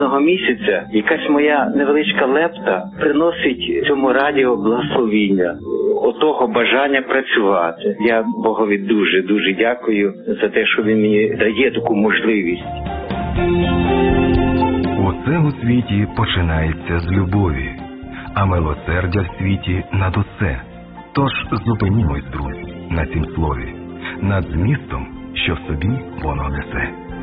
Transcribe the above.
Місяця якась моя невеличка лепта приносить цьому радіо благословіння, отого бажання працювати. Я Богові дуже дякую за те, що він мені дає таку можливість. Усе у світі починається з любові, а милосердя в світі над усе. Тож зупинімось, друзі, на цім слові, над змістом, що в собі воно несе.